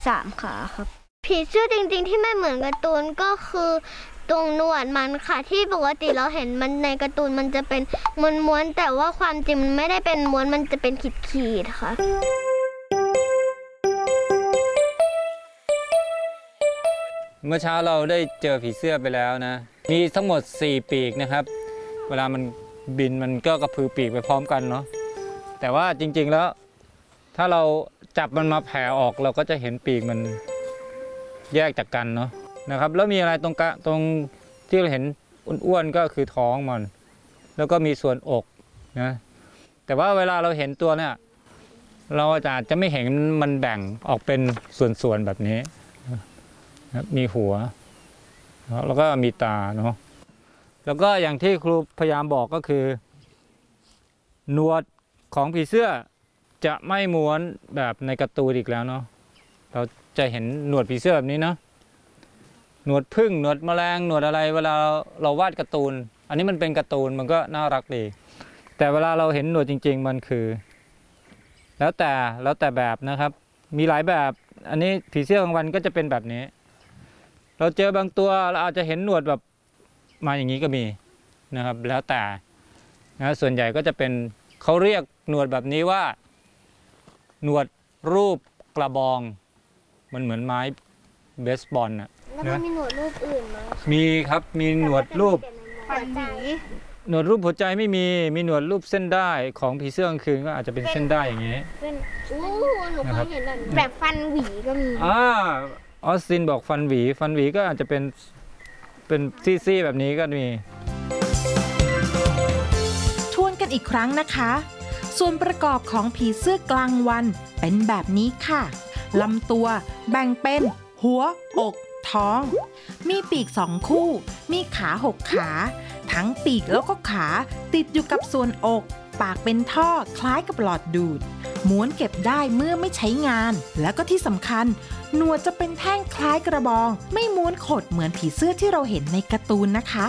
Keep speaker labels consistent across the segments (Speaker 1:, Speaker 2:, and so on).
Speaker 1: 3 ขาครับผีเสื้อจริงๆที่ไม่เหมือนการ์ตูนก็คือตรงหนวดมันค่ะที่ปกติเราเห็นมันในการ์ตูนมันจะเป็นม้วนๆแต่ว่าความจริงมันไม่ได้เป็นม้วนมันจะเป็นขีดๆค่ะ
Speaker 2: เมื่อเช้าเราได้เจอผีเสื้อไปแล้วนะมีทั้งหมด4 ปีกนะครับเวลามันบินมันก็กระพือปีกไปพร้อมกันเนาะแต่ว่าจริงๆแล้วถ้าเราจับมันมาแผ่ออกเราก็จะเห็นปีกมันแยกจากกันเนาะนะครับแล้วมีอะไรตรงที่เราเห็นอ้วนๆก็คือท้องมันแล้วก็มีส่วนอกนะแต่ว่าเวลาเราเห็นตัวเนี่ยเราอาจจะไม่เห็นมันแบ่งออกเป็นส่วนๆแบบนี้มีหัวแล้วก็มีตาเนาะแล้วก็อย่างที่ครูพยายามบอกก็คือหนวดของผีเสื้อจะไม่ม้วนแบบในการ์ตูนอีกแล้วเนาะเราจะเห็นหนวดผีเสื้อแบบนี้เนาะหนวดผึ้งหนวดแมลงหนวดอะไรเวลาเราวาดการ์ตูนอันนี้มันเป็นการ์ตูนมันก็น่ารักดีแต่เวลาเราเห็นหนวดจริงๆมันคือแล้วแต่แบบนะครับมีหลายแบบอันนี้ผีเสื้อกลางวันก็จะเป็นแบบนี้เราเจอบางตัวเราอาจจะเห็นหนวดแบบมาอย่างนี้ก็มีนะครับแล้วแต่นะส่วนใหญ่ก็จะเป็นเขาเรียกหนวดแบบนี้ว่าหนวดรูปกระบองมันเหมือนไม้เบสบอลน่ะ
Speaker 1: แล้วมันมีหนวดรูปอื่นไหม
Speaker 2: มีครับมีหนวดรูป
Speaker 1: ฟันหวี
Speaker 2: หนวดรูปหัวใจไม่มีหนวดรูปเส้นได้ของผีเสื้อกลางคืนก็อาจจะเป็นเส้นได้อย่างนี้
Speaker 1: เป็นหนูเคยเห็นแบบฟันหวีก็มี
Speaker 2: ออสตินบอกฟันหวีก็อาจจะเป็นซี่ๆแบบนี้ก็มี
Speaker 3: ทวนกันอีกครั้งนะคะส่วนประกอบของผีเสื้อกลางวันเป็นแบบนี้ค่ะลำตัวแบ่งเป็นหัวอกท้องมีปีก2 คู่มีขา6 ขาทั้งปีกแล้วก็ขาติดอยู่กับส่วนอกปากเป็นท่อคล้ายกับหลอดดูดม้วนเก็บได้เมื่อไม่ใช้งานแล้วก็ที่สำคัญหนวดจะเป็นแท่งคล้ายกระบองไม่ม้วนขดเหมือนผีเสื้อที่เราเห็นในการ์ตูนนะคะ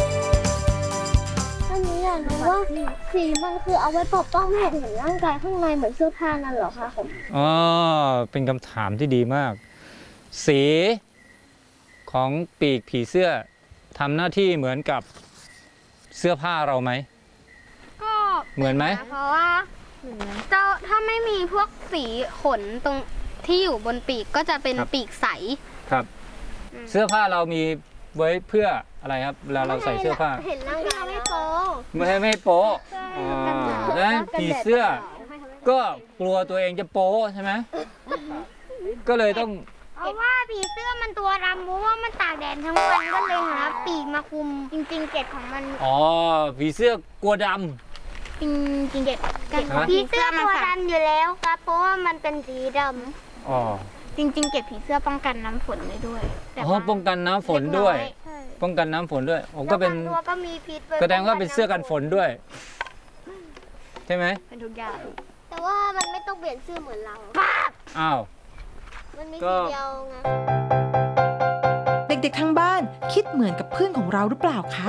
Speaker 1: อันนี้อยากรู้ว่าสีมันคือเอาไว้ปกป้องไม่ให้เห็นร่างกายข้างในเหมือนเสื้อผ้านั่นเหรอคะผม
Speaker 2: เป็นคำถามที่ดีมากสีของปีกผีเสื้อทำหน้าที่เหมือนกับเสื้อผ้าเราไหม
Speaker 1: ก็
Speaker 2: เหมือนไหม
Speaker 1: เพราะว่าถ้าไม่มีพวกสีขนตรงที่อยู่บนปีกก็จะเป็นปีกใส
Speaker 2: ครับเสื้อผ้าเรามีไว้เพื่ออะไรครับเวลาเราใส่เสื้อผ้า
Speaker 1: เห็นร่างกายไม่โป๊
Speaker 2: ไม่โป๊แล้วผีเสื้อก็กลัวตัวเองจะโป๊ใช่ไหมก็เลยต้อง
Speaker 1: เพราะว่าผีเสื้อมันตัวดำเพราะว่ามันตากแดดทั้งวันก็เลยหาปีกมาคุมจริงๆเกล็ดของมัน
Speaker 2: ผีเสื้อกลัวดำ
Speaker 1: จริงๆเกล็ดผีเสื้อตัวดำอยู่แล้วครับเพราะว่ามันเป็นสีดำจริงๆเกล็ดผีเสื้อป้องกันน้ำฝนได้ด้วย
Speaker 2: ป้องกันน้ำฝนด้วยป้องกันน้ำฝนด้วยก็เป็น
Speaker 1: ตัวก็มีพิษ
Speaker 2: แสดงว่าเป็นเสื้อกันฝนด้วยใช่ไหม
Speaker 1: เป็นทุกอย่างแต่ว่ามันไม่ต้องเปลี่ยนเสื้อเหมือนเรา
Speaker 2: อ้าว
Speaker 1: มันมีสีเดียวไง
Speaker 3: เด็กๆทั้งบ้านคิดเหมือนกับเพื่อนของเราหรือเปล่าคะ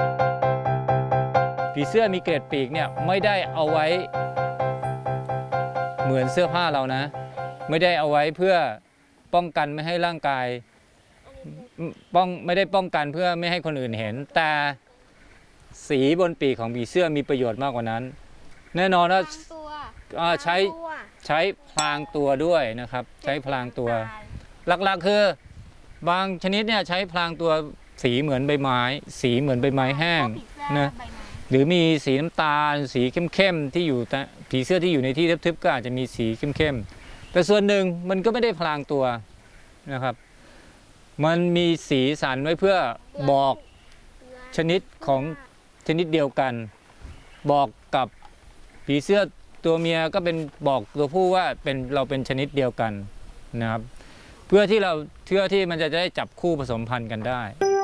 Speaker 2: ผีเสื้อมีเกล็ดปีกเนี่ยไม่ได้เอาไว้เหมือนเสื้อผ้าเรานะไม่ได้เอาไว้เพื่อป้องกันไม่ให้ร่างกายไม่ได้ป้องกันเพื่อไม่ให้คนอื่นเห็นแต่สีบนปีกของผีเสื้อมีประโยชน์มากกว่านั้นแน่นอนว่าใช้พลางตัวด้วยนะครับใช้พลางตัวหลักๆคือบางชนิดเนี่ยใช้พลางตัวสีเหมือนใบไม้สีเหมือนใบไม้แห้งนะหรือมีสีน้ำตาลสีเข้มๆที่อยู่ผีเสื้อที่อยู่ในที่ทึบๆก็อาจจะมีสีเข้มๆแต่ส่วนหนึ่งมันก็ไม่ได้พลางตัวนะครับมันมีสีสันไว้เพื่อบอกชนิดของชนิดเดียวกันบอกกับผีเสื้อตัวเมียก็เป็นบอกตัวผู้ว่าเราเป็นชนิดเดียวกันนะครับเพื่อที่มันจะได้จับคู่ผสมพันธุ์กันได้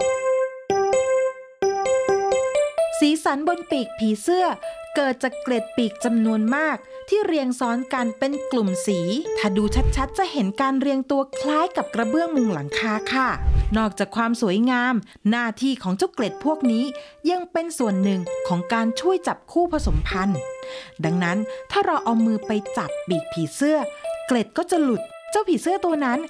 Speaker 3: สีสันบนปีกผีเสื้อเกิดจากเกล็ดปีกจำนวนมากที่เรียงซ้อนกันเป็นกลุ่มสีถ้าดูชัดๆจะเห็นการเรียงตัวคล้ายกับกระเบื้องมุงหลังคาค่ะนอกจากความสวยงามหน้าที่ของเจ้าเกล็ดพวกนี้ยังเป็นส่วนหนึ่งของการช่วยจับคู่ผสมพันธุ์ดังนั้นถ้าเราเอามือไปจับปีกผีเสื้อเกล็ดก็จะหลุดเจ้าผีเสื้อตัวนั้น